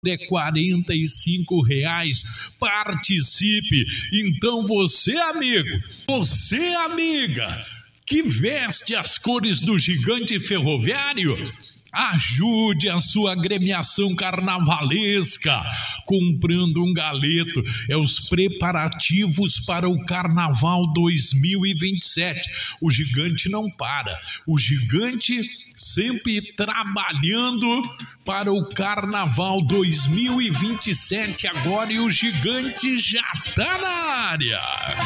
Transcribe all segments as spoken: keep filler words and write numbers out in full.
é quarenta e cinco reais. Participe. Então você, amigo, você, amiga, que veste as cores do Gigante Ferroviário, ajude a sua agremiação carnavalesca comprando um galeto. É os preparativos para o Carnaval dois mil e vinte e sete. O Gigante não para. O Gigante sempre trabalhando para o Carnaval dois mil e vinte e sete agora, e o Gigante já está na área.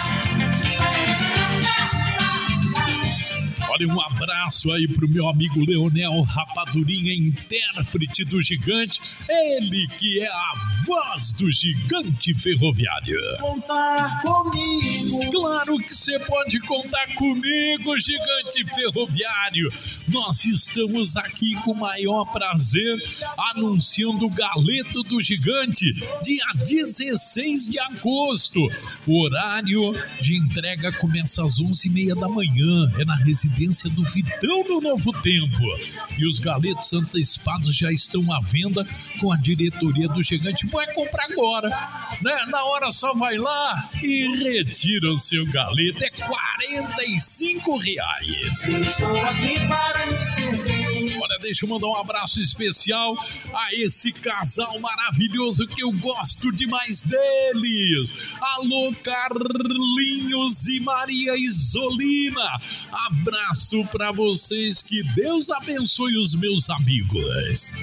Olha, um abraço aí pro meu amigo Leonel Rapadurinha, intérprete do Gigante, ele que é a voz do Gigante Ferroviário. Contar comigo. Claro que você pode contar comigo, Gigante Ferroviário. Nós estamos aqui com o maior prazer anunciando o Galeto do Gigante, dia dezesseis de agosto. O horário de entrega começa às onze e meia da manhã, é na residência do Vitão no Novo Tempo. E os galetos antecipados já estão à venda com a diretoria do Gigante. Vai comprar agora, né? Na hora só vai lá e retira o seu galeto. É quarenta e cinco reais. Estou aqui para lhe servir. Olha, deixa eu mandar um abraço especial a esse casal maravilhoso que eu gosto demais deles. Alô, Carlinhos e Maria Isolina. Abraço pra vocês, que Deus abençoe os meus amigos.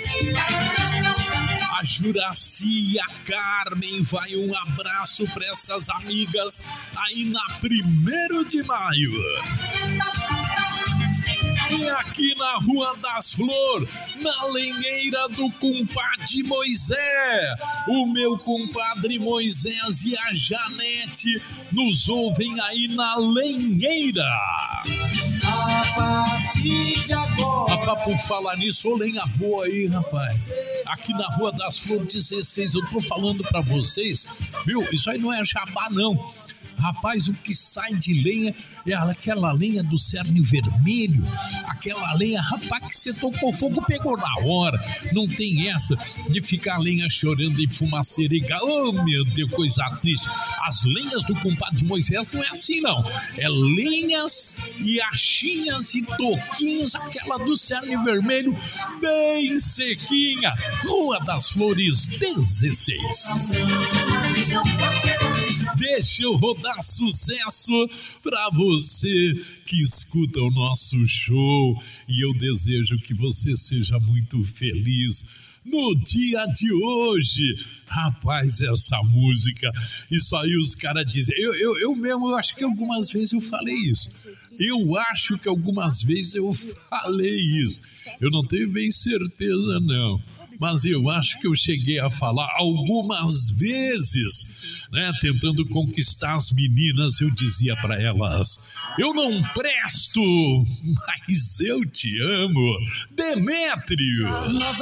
A Juraci e a Carmen, vai um abraço pra essas amigas aí na primeiro de maio. E aqui na Rua das Flores, na lenheira do compadre Moisés, o meu compadre Moisés e a Janete nos ouvem aí na lenheira. A partir de agora. Rapaz, por falar nisso, ô lenha boa aí, rapaz. Aqui na Rua das Flores dezesseis, eu tô falando pra vocês, viu? Isso aí não é jabá, não. Rapaz, o que sai de lenha é aquela lenha do cerne vermelho, aquela lenha, rapaz, que você tocou fogo, pegou na hora. Não tem essa de ficar a lenha chorando em fumaceira. Oh, meu Deus, coisa triste. As lenhas do compadre Moisés não é assim, não. É lenhas e achinhas e toquinhos, aquela do cerne vermelho, bem sequinha. Rua das Flores dezesseis. Deixa eu rodar sucesso para você que escuta o nosso show, e eu desejo que você seja muito feliz no dia de hoje. Rapaz, essa música, isso aí os caras dizem, eu, eu, eu mesmo, eu acho que algumas vezes eu falei isso, eu acho que algumas vezes eu falei isso, eu não tenho bem certeza não, mas eu acho que eu cheguei a falar algumas vezes, né, tentando conquistar as meninas. Eu dizia para elas, eu não presto, mas eu te amo, Demétrio.